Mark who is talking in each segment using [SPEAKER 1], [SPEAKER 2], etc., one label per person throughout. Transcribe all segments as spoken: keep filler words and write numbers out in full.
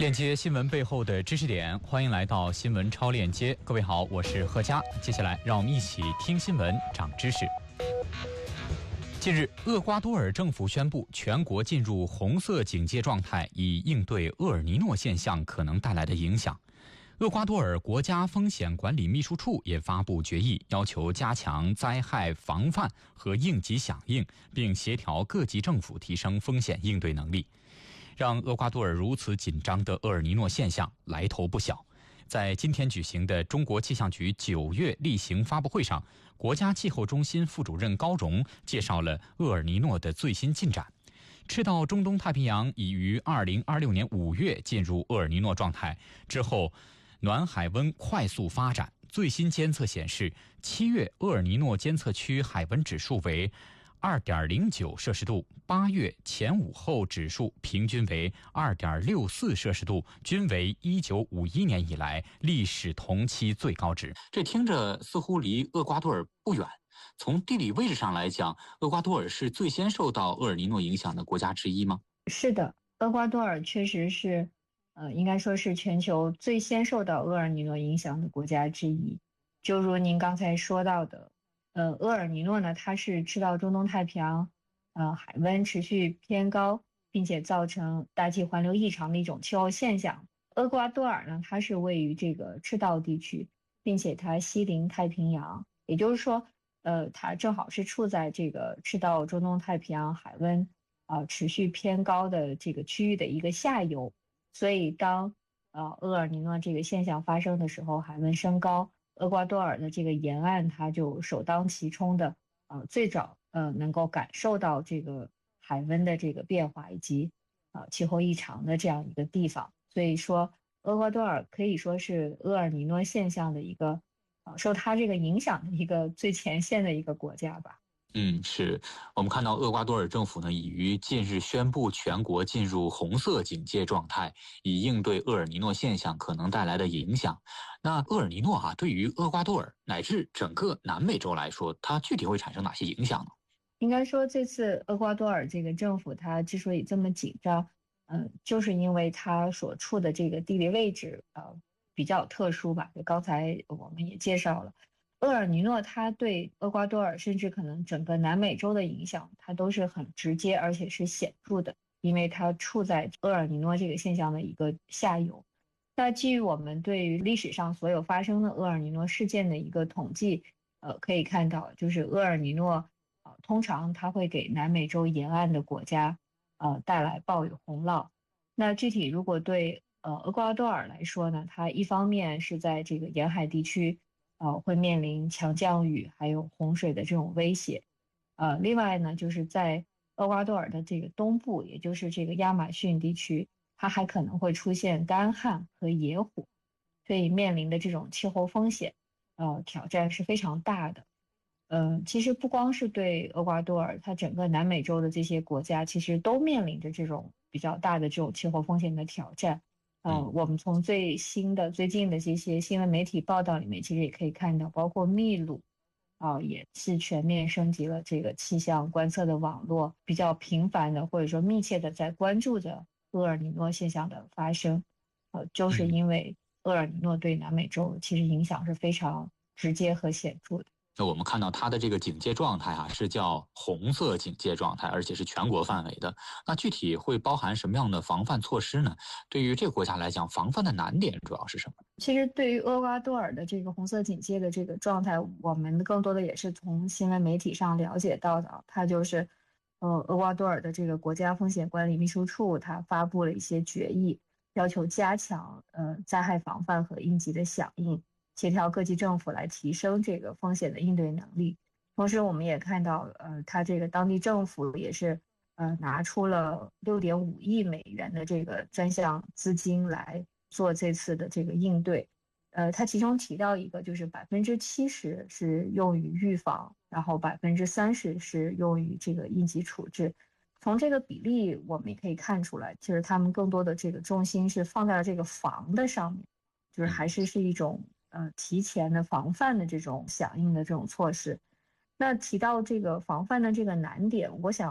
[SPEAKER 1] 链接新闻背后的知识点，欢迎来到新闻超链接。各位好，我是贺佳。接下来让我们一起听新闻长知识。近日，厄瓜多尔政府宣布全国进入红色警戒状态，以应对厄尔尼诺现象可能带来的影响。厄瓜多尔国家风险管理秘书处也发布决议，要求加强灾害防范和应急响应，并协调各级政府提升风险应对能力。让厄瓜多尔如此紧张的厄尔尼诺现象来头不小。在今天举行的中国气象局九月例行发布会上，国家气候中心副主任高荣介绍了厄尔尼诺的最新进展。赤道中东太平洋已于二零二六年五月进入厄尔尼诺状态，之后暖海温快速发展。最新监测显示，七月厄尔尼诺监测区海温指数为二点零九摄氏度，八月前午后指数平均为二点六四摄氏度，均为一九五一年以来历史同期最高值。这听着似乎离厄瓜多尔不远。从地理位置上来讲，厄瓜多尔是最先受到厄尔尼诺影响的国家之一吗？
[SPEAKER 2] 是的，厄瓜多尔确实是呃，应该说是全球最先受到厄尔尼诺影响的国家之一。就如您刚才说到的，呃，厄尔尼诺呢，它是赤道中东太平洋，呃，海温持续偏高，并且造成大气环流异常的一种气候现象。厄瓜多尔呢，它是位于这个赤道地区，并且它西临太平洋，也就是说，呃，它正好是处在这个赤道中东太平洋海温啊、呃、持续偏高的这个区域的一个下游。所以当呃厄尔尼诺这个现象发生的时候，海温升高，厄瓜多尔的这个沿岸它就首当其冲的呃最早呃能够感受到这个海温的这个变化以及呃气候异常的这样一个地方。所以说厄瓜多尔可以说是厄尔尼诺现象的一个呃受它这个影响的一个最前线的一个国家吧。
[SPEAKER 1] 嗯，是我们看到厄瓜多尔政府呢，已于近日宣布全国进入红色警戒状态，以应对厄尔尼诺现象可能带来的影响。那厄尔尼诺啊，对于厄瓜多尔乃至整个南美洲来说，它具体会产生哪些影响呢？
[SPEAKER 2] 应该说，这次厄瓜多尔这个政府它之所以这么紧张，嗯、呃，就是因为它所处的这个地理位置呃比较特殊吧。就刚才我们也介绍了。厄尔尼诺它对厄瓜多尔甚至可能整个南美洲的影响，它都是很直接而且是显著的，因为它处在厄尔尼诺这个现象的一个下游。那基于我们对于历史上所有发生的厄尔尼诺事件的一个统计，呃，可以看到，就是厄尔尼诺，呃，通常它会给南美洲沿岸的国家，呃，带来暴雨洪涝。那具体如果对呃厄瓜多尔来说呢，它一方面是在这个沿海地区。呃，会面临强降雨还有洪水的这种威胁。呃，另外呢，就是在厄瓜多尔的这个东部，也就是这个亚马逊地区，它还可能会出现干旱和野火，所以面临的这种气候风险，呃，挑战是非常大的。呃，其实不光是对厄瓜多尔，它整个南美洲的这些国家，其实都面临着这种比较大的这种气候风险的挑战。呃，我们从最新的、最近的这些新闻媒体报道里面，其实也可以看到，包括秘鲁，啊、呃，也是全面升级了这个气象观测的网络，比较频繁的或者说密切的在关注着厄尔尼诺现象的发生。呃，就是因为厄尔尼诺对南美洲其实影响是非常直接和显著的。
[SPEAKER 1] 那我们看到它的这个警戒状态啊，是叫红色警戒状态，而且是全国范围的。那具体会包含什么样的防范措施呢？对于这个国家来讲，防范的难点主要是什么？
[SPEAKER 2] 其实对于厄瓜多尔的这个红色警戒的这个状态，我们更多的也是从新闻媒体上了解到的。它就是，呃，厄瓜多尔的这个国家风险管理秘书处，它发布了一些决议，要求加强呃灾害防范和应急的响应。协调各级政府来提升这个风险的应对能力。同时我们也看到，呃，它这个当地政府也是，呃，拿出了六点五亿美元的这个专项资金来做这次的这个应对。呃，它其中提到一个，就是百分之七十是用于预防，然后百分之三十是用于这个应急处置。从这个比例，我们也可以看出来，其实他们更多的这个重心是放在了这个防的上面，就是还是是一种。呃，提前的防范的这种响应的这种措施。那提到这个防范的这个难点，我想，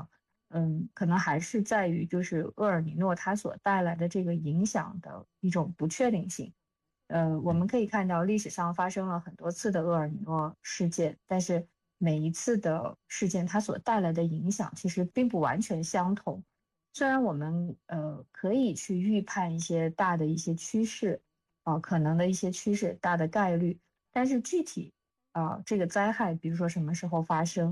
[SPEAKER 2] 嗯，可能还是在于就是厄尔尼诺它所带来的这个影响的一种不确定性。呃，我们可以看到历史上发生了很多次的厄尔尼诺事件，但是每一次的事件它所带来的影响其实并不完全相同。虽然我们呃可以去预判一些大的一些趋势，啊、可能的一些趋势大的概率，但是具体啊、这个灾害，比如说什么时候发生。